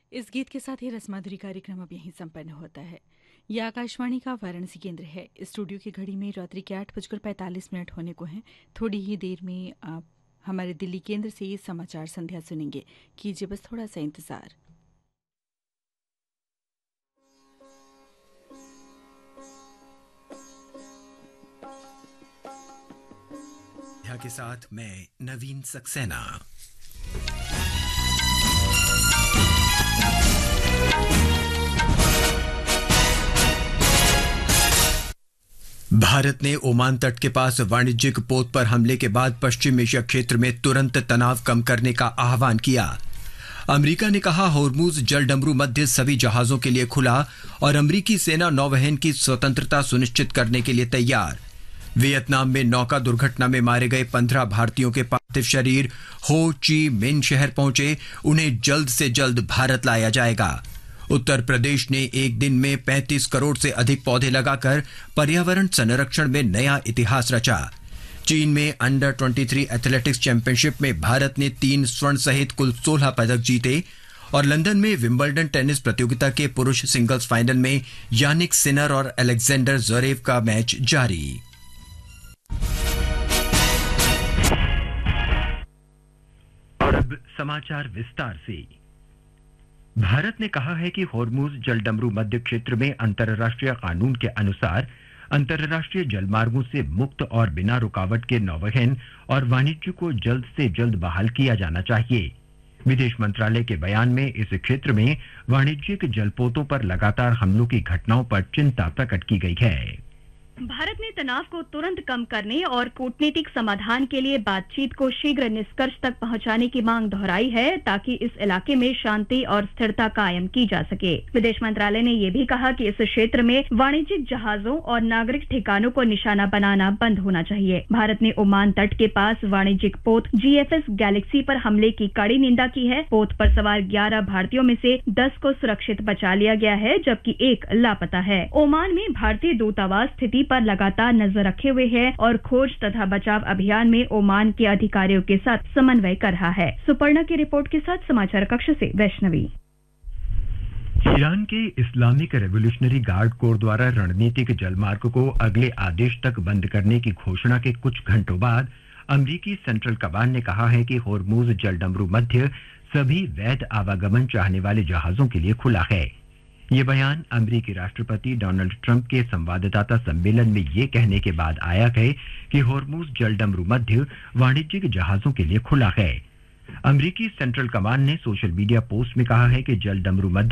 इस गीत के साथ ही रसमाधुरी कार्यक्रम अब यहीं संपन्न होता है। यह आकाशवाणी का वाराणसी केंद्र है। स्टूडियो की घड़ी में रात्रि के 8:45 होने को हैं। थोड़ी ही देर में आप हमारे दिल्ली केंद्र से ये समाचार संध्या सुनेंगे। कीजिए बस थोड़ा सा इंतजार। यहाँ के साथ मैं नवीन सक्सेना। भारत ने ओमान तट के पास वाणिज्यिक पोत पर हमले के बाद पश्चिम एशिया क्षेत्र में तुरंत तनाव कम करने का आह्वान किया। अमेरिका ने कहा होर्मुज जलडमरू मध्य सभी जहाजों के लिए खुला और अमेरिकी सेना नौवहन की स्वतंत्रता सुनिश्चित करने के लिए तैयार। वियतनाम में नौका दुर्घटना में मारे गए 15 भारतीयों के पार्थिव शरीर हो ची मिन शहर पहुंचे। उन्हें जल्द से जल्द भारत लाया जाएगा। उत्तर प्रदेश ने एक दिन में 35 करोड़ से अधिक पौधे लगाकर पर्यावरण संरक्षण में नया इतिहास रचा। चीन में अंडर 23 एथलेटिक्स चैंपियनशिप में भारत ने 3 स्वर्ण सहित कुल 16 पदक जीते। और लंदन में विंबलडन टेनिस प्रतियोगिता के पुरुष सिंगल्स फाइनल में यानिक सिनर और अलेक्जेंडर ज़्वेरेव का मैच जारी। और अब समाचार विस्तार से। भारत ने कहा है कि होर्मुज जलडमरू मध्य क्षेत्र में अंतर्राष्ट्रीय कानून के अनुसार अंतर्राष्ट्रीय जलमार्गों से मुक्त और बिना रुकावट के नौवहन और वाणिज्य को जल्द से जल्द बहाल किया जाना चाहिए। विदेश मंत्रालय के बयान में इस क्षेत्र में वाणिज्यिक जलपोतों पर लगातार हमलों की घटनाओं पर चिंता प्रकट की गई है। भारत ने तनाव को तुरंत कम करने और कूटनीतिक समाधान के लिए बातचीत को शीघ्र निष्कर्ष तक पहुंचाने की मांग दोहराई है ताकि इस इलाके में शांति और स्थिरता कायम की जा सके। विदेश मंत्रालय ने यह भी कहा कि इस क्षेत्र में वाणिज्यिक जहाजों और नागरिक ठिकानों को निशाना बनाना बंद होना चाहिए। भारत ने ओमान तट के पास वाणिज्यिक पोत GFS गैलेक्सी पर हमले की कड़ी निंदा की है। पोत पर सवार 11 भारतीयों में से 10 को सुरक्षित बचा लिया गया है, जबकि एक लापता है। ओमान में भारतीय दूतावास स्थिति पर लगातार नजर रखे हुए है और खोज तथा बचाव अभियान में ओमान के अधिकारियों के साथ समन्वय कर रहा है। सुपर्णा की रिपोर्ट के साथ समाचार कक्ष से वैष्णवी। ईरान के इस्लामिक रेवोल्यूशनरी गार्ड कोर द्वारा रणनीतिक जलमार्ग को अगले आदेश तक बंद करने की घोषणा के कुछ घंटों बाद अमेरिकी सेंट्रल कमांड ने कहा है कि होर्मुज जलडमरू मध्य सभी वैध आवागमन चाहने वाले जहाजों के लिए खुला है। ये बयान अमेरिकी राष्ट्रपति डोनाल्ड ट्रंप के संवाददाता सम्मेलन में ये कहने के बाद आया है कि होर्मुज जलडमरू मध्य वाणिज्यिक जहाजों के लिए खुला है। अमेरिकी सेंट्रल कमांड ने सोशल मीडिया पोस्ट में कहा है कि जलडमरू मध्य